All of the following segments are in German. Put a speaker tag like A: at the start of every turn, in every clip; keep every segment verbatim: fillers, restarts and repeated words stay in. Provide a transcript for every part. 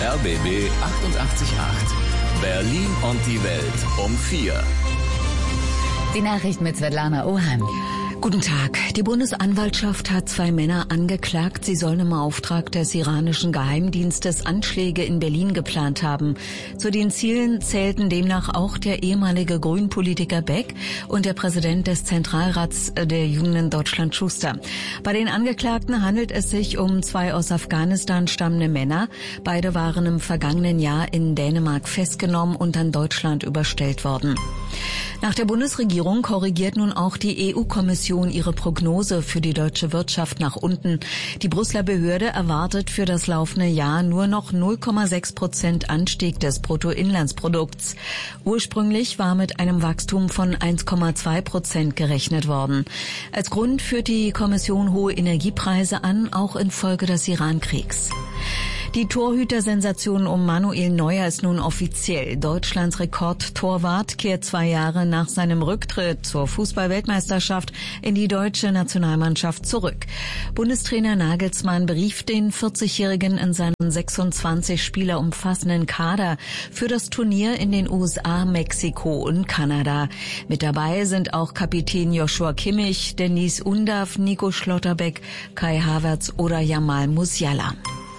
A: R B B achtundachtzig Komma acht. Berlin und die Welt um vier.
B: Die Nachricht mit Svetlana Oheim.
C: Guten Tag. Die Bundesanwaltschaft hat zwei Männer angeklagt. Sie sollen im Auftrag des iranischen Geheimdienstes Anschläge in Berlin geplant haben. Zu den Zielen zählten demnach auch der ehemalige Grünpolitiker Beck und der Präsident des Zentralrats der Jugend Deutschland Schuster. Bei den Angeklagten handelt es sich um zwei aus Afghanistan stammende Männer. Beide waren im vergangenen Jahr in Dänemark festgenommen und an Deutschland überstellt worden. Nach der Bundesregierung korrigiert nun auch die E U-Kommission ihre Prognose für die deutsche Wirtschaft nach unten. Die Brüsseler Behörde erwartet für das laufende Jahr nur noch null Komma sechs Prozent Anstieg des Bruttoinlandsprodukts. Ursprünglich war mit einem Wachstum von eins Komma zwei Prozent gerechnet worden. Als Grund führt die Kommission hohe Energiepreise an, auch infolge des Iran-Kriegs. Die Torhüter-Sensation um Manuel Neuer ist nun offiziell. Deutschlands Rekordtorwart kehrt zwei Jahre nach seinem Rücktritt zur Fußball-Weltmeisterschaft in die deutsche Nationalmannschaft zurück. Bundestrainer Nagelsmann berief den vierzigjährigen in seinen sechsundzwanzig Spieler umfassenden Kader für das Turnier in den U S A, Mexiko und Kanada. Mit dabei sind auch Kapitän Joshua Kimmich, Dennis Undav, Nico Schlotterbeck, Kai Havertz oder Jamal Musiala.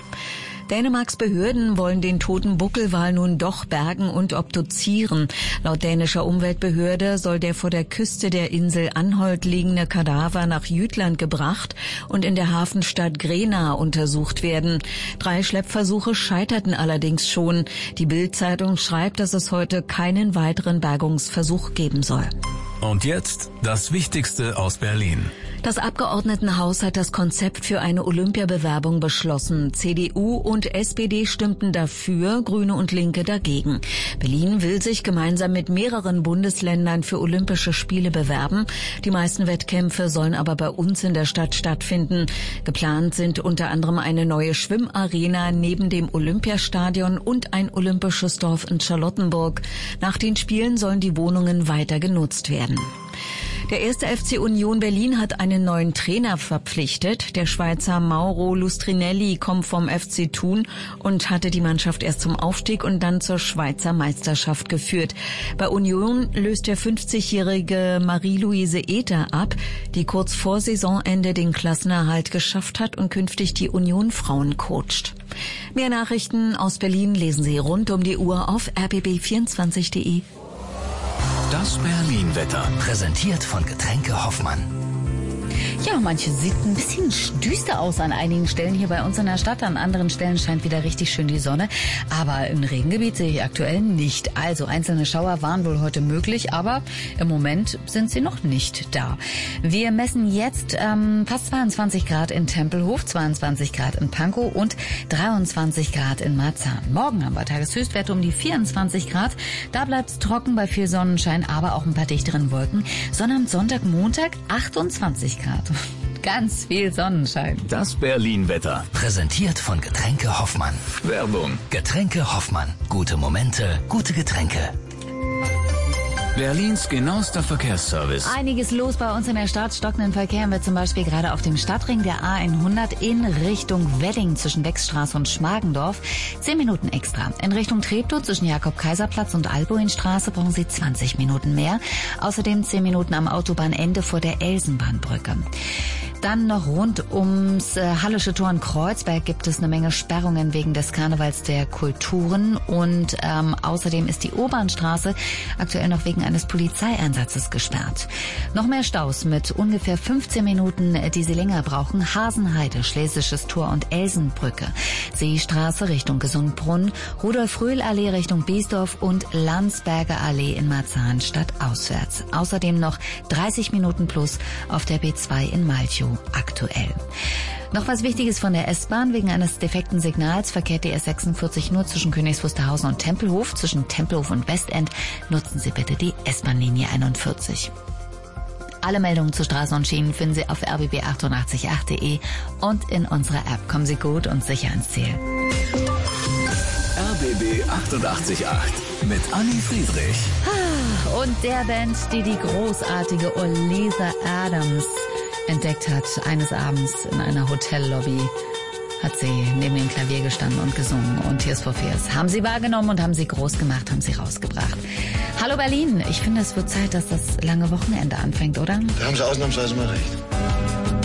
C: Dänemarks Behörden wollen den toten Buckelwal nun doch bergen und obduzieren. Laut dänischer Umweltbehörde soll der vor der Küste der Insel Anholt liegende Kadaver nach Jütland gebracht und in der Hafenstadt Grena untersucht werden. Drei Schleppversuche scheiterten allerdings schon. Die Bild-Zeitung schreibt, dass es heute keinen weiteren Bergungsversuch geben soll.
A: Und jetzt das Wichtigste aus Berlin.
C: Das Abgeordnetenhaus hat das Konzept für eine Olympiabewerbung beschlossen. C D U und S P D stimmten dafür, Grüne und Linke dagegen. Berlin will sich gemeinsam mit mehreren Bundesländern für Olympische Spiele bewerben. Die meisten Wettkämpfe sollen aber bei uns in der Stadt stattfinden. Geplant sind unter anderem eine neue Schwimmarena neben dem Olympiastadion und ein olympisches Dorf in Charlottenburg. Nach den Spielen sollen die Wohnungen weiter genutzt werden. Der erste F C Union Berlin hat einen neuen Trainer verpflichtet. Der Schweizer Mauro Lustrinelli kommt vom F C Thun und hatte die Mannschaft erst zum Aufstieg und dann zur Schweizer Meisterschaft geführt. Bei Union löst der fünfzigjährige Marie-Louise Ether ab, die kurz vor Saisonende den Klassenerhalt geschafft hat und künftig die Union Frauen coacht. Mehr Nachrichten aus Berlin lesen Sie rund um die Uhr auf r b b vierundzwanzig punkt de.
A: Das Berlin-Wetter, präsentiert von Getränke Hoffmann.
B: Ja, manche sieht ein bisschen düster aus an einigen Stellen hier bei uns in der Stadt. An anderen Stellen scheint wieder richtig schön die Sonne. Aber im Regengebiet sehe ich aktuell nicht. Also einzelne Schauer waren wohl heute möglich, aber im Moment sind sie noch nicht da. Wir messen jetzt ähm, fast zweiundzwanzig Grad in Tempelhof, zweiundzwanzig Grad in Pankow und dreiundzwanzig Grad in Marzahn. Morgen haben wir Tageshöchstwerte um die vierundzwanzig Grad. Da bleibt es trocken bei viel Sonnenschein, aber auch ein paar dichteren Wolken. Sonnabend, Sonntag, Montag achtundzwanzig Grad. Ganz viel Sonnenschein.
A: Das Berlin-Wetter, präsentiert von Getränke Hoffmann. Werbung. Getränke Hoffmann. Gute Momente, gute Getränke. Berlins genauester Verkehrsservice.
B: Einiges los bei uns in der Stadt. Stockenden Verkehr haben wir zum Beispiel gerade auf dem Stadtring der A hundert in Richtung Wedding zwischen Wechstraße und Schmargendorf. Zehn Minuten extra. In Richtung Treptow zwischen Jakob-Kaiser-Platz und Albuinstraße brauchen Sie zwanzig Minuten mehr. Außerdem zehn Minuten am Autobahnende vor der Elsenbahnbrücke. Dann noch rund ums äh, Hallische Tor in Kreuzberg gibt es eine Menge Sperrungen wegen des Karnevals der Kulturen und ähm, außerdem ist die Obernstraße aktuell noch wegen eines Polizeieinsatzes gesperrt. Noch mehr Staus mit ungefähr fünfzehn Minuten, die Sie länger brauchen. Hasenheide, Schlesisches Tor und Elsenbrücke. Seestraße Richtung Gesundbrunn, Rudolf-Röhl-Allee Richtung Biesdorf und Landsberger Allee in Marzahn stadtauswärts. Außerdem noch dreißig Minuten plus auf der B zwei in Malchow aktuell. Noch was Wichtiges von der S-Bahn. Wegen eines defekten Signals verkehrt die S sechsundvierzig nur zwischen Königs Wusterhausen und Tempelhof. Zwischen Tempelhof und Westend nutzen Sie bitte die S-Bahn-Linie einundvierzig. Alle Meldungen zu Straßen und Schienen finden Sie auf r b b achtundachtzig Komma acht punkt de und in unserer App. Kommen Sie gut und sicher ans Ziel.
A: R B B achtundachtzig Komma acht mit Anni Friedrich.
B: Und der Band, die die großartige Olisa Adams entdeckt hat, eines Abends in einer Hotellobby, hat sie neben dem Klavier gestanden und gesungen. Und Tears for Fears haben sie wahrgenommen und haben sie groß gemacht, haben sie rausgebracht. Hallo Berlin, ich finde, es wird Zeit, dass das lange Wochenende anfängt, oder?
D: Da haben Sie ausnahmsweise mal recht.